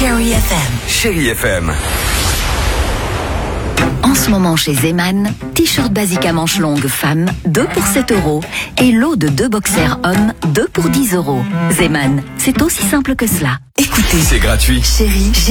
Chérie FM. Chérie FM. En ce moment chez Zeman, t-shirt basique à manches longues femme, 2 pour 7 € et lot de 2 boxers hommes, 2 pour 10 €. Zeman, c'est aussi simple que cela. Écoutez, C'est gratuit. Chérie,